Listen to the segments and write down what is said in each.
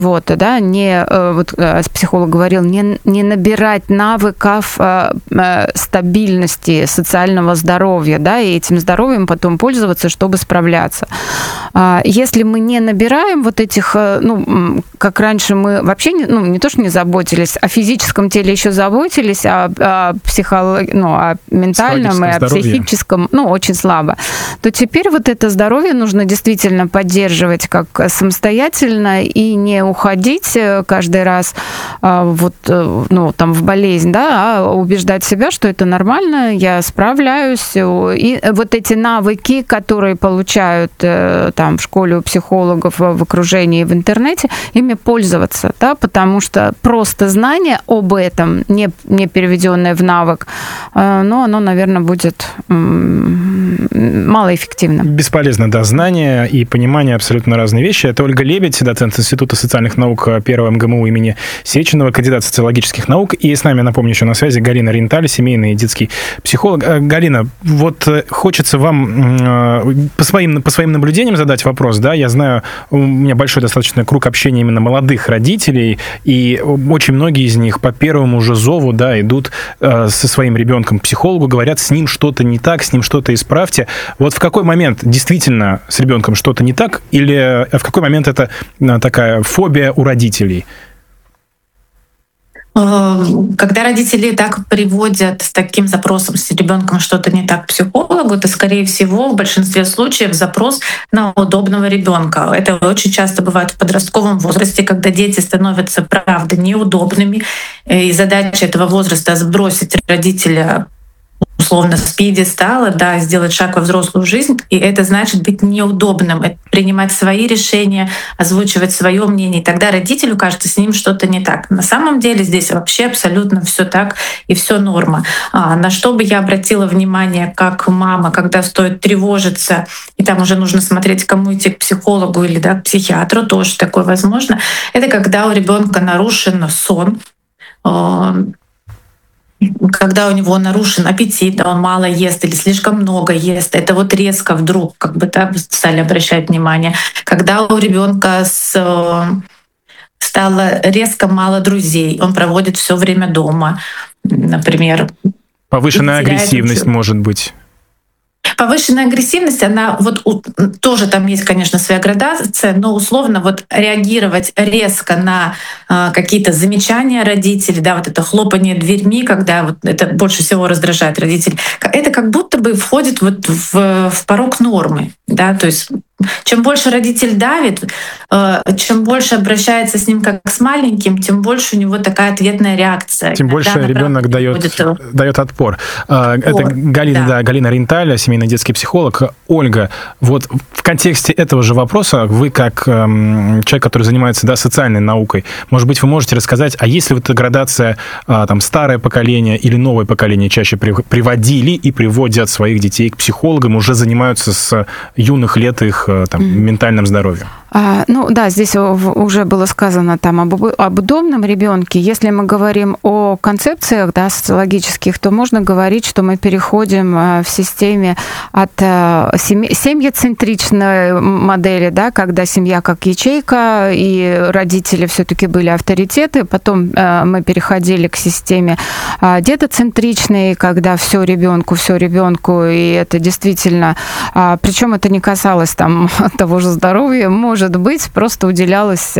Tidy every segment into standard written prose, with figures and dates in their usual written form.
Вот, да, психолог говорил, не набирать навыков стабильности, социального здоровья, да, и этим здоровьем потом пользоваться, чтобы справляться. Если мы не набираем вот этих, как раньше мы вообще не то, что не заботились, о физическом теле еще заботились, о ментальном и о психическом, очень слабо, то теперь вот это здоровье нужно действительно поддерживать как самостоятельно и не уходить каждый раз в болезнь, да, а убеждать себя, что это нормально, я справляюсь. И вот эти навыки, которые получают в школе у психологов, в окружении, в интернете, ими пользоваться, да, потому что просто знание об этом, не переведенное в навык, оно, наверное, будет малоэффективно. Бесполезно, да, знания и понимание абсолютно разные вещи. Это Ольга Лебедь, доцент Института социальных наук Первого МГМУ имени Сеченова, кандидат социологических наук. И с нами, напомню, еще на связи Галина Ренталь, семейный и детский психолог. Галина, вот хочется вам по своим наблюдениям задать вопрос, да, я знаю, у меня большой достаточно круг общения именно молодых родителей, и очень многие из них по первому же зову, да, идут со своим ребенком к психологу, говорят, с ним что-то не так, с ним что-то исправьте. Вот в какой момент действительно с ребенком что-то не так, или в какой момент это такая фобия у родителей? Когда родители так приводят с таким запросом, с ребенком что-то не так к психологу, то, скорее всего, в большинстве случаев запрос на удобного ребенка. Это очень часто бывает в подростковом возрасте, когда дети становятся, правда, неудобными. И задача этого возраста — сбросить родителя условно с пьедестала, да, сделать шаг во взрослую жизнь, и это значит быть неудобным, принимать свои решения, озвучивать свое мнение. И тогда родителю кажется, с ним что-то не так. На самом деле здесь вообще абсолютно все так и все норма. На что бы я обратила внимание как мама, когда стоит тревожиться, и там уже нужно смотреть, кому идти, к психологу или к психиатру, тоже такое возможно, это когда у ребенка нарушен сон, когда у него нарушен аппетит, да, он мало ест или слишком много ест, это вот резко вдруг стали обращать внимание. Когда у ребенка стало резко мало друзей, он проводит все время дома, например. Повышенная агрессивность, может быть. Повышенная агрессивность, она тоже там есть, конечно, своя градация, но условно реагировать резко на какие-то замечания родителей, да, это хлопанье дверьми, когда это больше всего раздражает родителей, это как будто бы входит в порог нормы, да, то есть чем больше родитель давит, чем больше обращается с ним как с маленьким, тем больше у него такая ответная реакция. Тем больше ребенок дает отпор. Это Галина Ренталь, семейный детский психолог. Ольга, вот в контексте этого же вопроса вы, как человек, который занимается социальной наукой, может быть, вы можете рассказать, а есть ли эта градация, старое поколение или новое поколение чаще приводили и приводят своих детей к психологам, уже занимаются с юных лет их ментальным здоровьем? Здесь уже было сказано об удобном ребенке. Если мы говорим о концепциях социологических, то можно говорить, что мы переходим в системе от семьецентричной модели, когда семья как ячейка, и родители все-таки были авторитеты. Потом мы переходили к системе детоцентричной, когда все ребенку, и это действительно, причем это не касалось того же здоровья, может быть, просто уделялось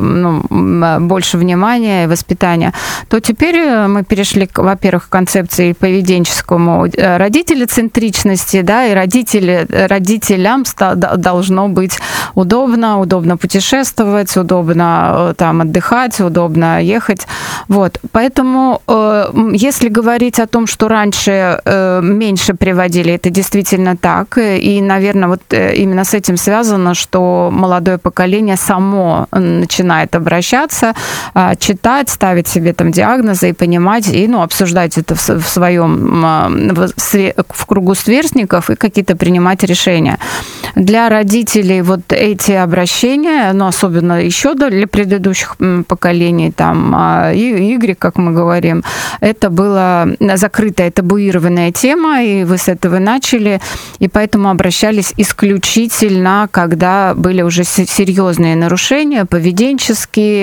больше внимания и воспитания, то теперь мы перешли, во-первых, к концепции поведенческому родителецентричности, да, и родителям должно быть удобно путешествовать, удобно отдыхать, удобно ехать. Вот. Поэтому, если говорить о том, что раньше меньше приводили, это действительно так, и, наверное, именно с этим связано, что молодое поколение само начинает обращаться, читать, ставить себе диагнозы и понимать, и обсуждать это в кругу сверстников и какие-то принимать решения. Для родителей вот эти обращения, ну, особенно еще для предыдущих поколений, там, Y, как мы говорим, это была закрытая, табуированная тема, и вы с этого начали, и поэтому обращались исключительно, когда были уже серьезные нарушения, поведенческие,